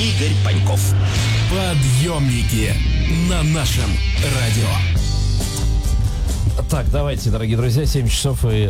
Игорь Паньков. Подъемники на нашем радио. Так, давайте, дорогие друзья, 7 часов и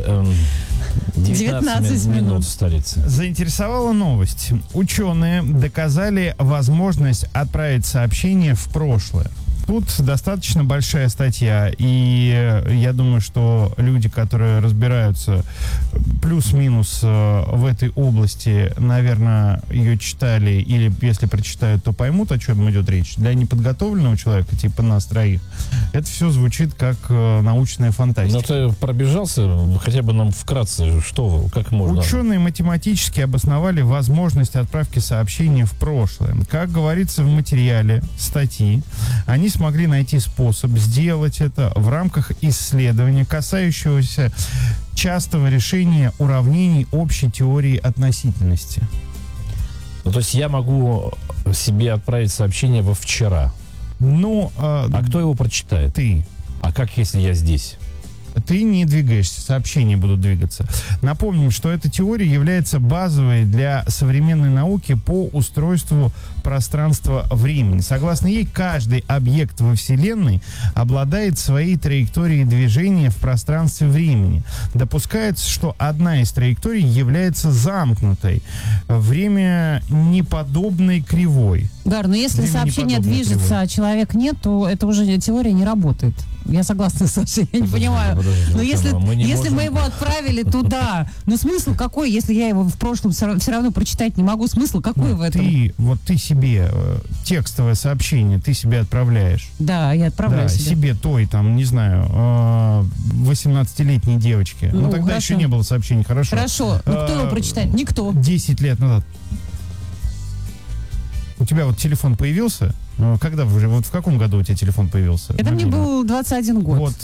19 минут в столице. Заинтересовала новость. Ученые доказали возможность отправить сообщение в прошлое. Тут достаточно большая статья, и я думаю, что люди, которые разбираются плюс-минус в этой области, наверное, ее читали, или если прочитают, то поймут, о чем идет речь. Для неподготовленного человека, типа нас троих, это все звучит как научная фантастика. Ну, ты пробежался, хотя бы нам вкратце, что, как можно? Ученые математически обосновали возможность отправки сообщения в прошлое. Как говорится в материале статьи, они смогли найти способ сделать это в рамках исследования, касающегося частого решения уравнений общей теории относительности. Ну, то есть я могу себе отправить сообщение во вчера. Ну, А кто его прочитает? ты. А как, если я здесь? Ты не двигаешься, сообщения будут двигаться. Напомним, что эта теория является базовой для современной науки по устройству пространства-времени. Согласно ей, каждый объект во Вселенной обладает своей траекторией движения в пространстве-времени. Допускается, что одна из траекторий является замкнутой, время неподобной кривой. Гар, но если сообщение движется, а человек нет, то это уже теория не работает. Я согласна, Саша, я не понимаю. Но если мы его отправили туда, ну смысл какой, если я его в прошлом все равно прочитать не могу, смысл какой в этом? Ты себе текстовое сообщение, ты себе отправляешь. Да, я отправляю себе той, там, не знаю, 18-летней девочке. Ну, тогда хорошо. еще не было сообщений, хорошо. Хорошо, ну кто его прочитает? Никто. 10 лет назад. У тебя вот телефон появился? Когда уже? Вот в каком году у тебя телефон появился? Это мне был 21 год. Вот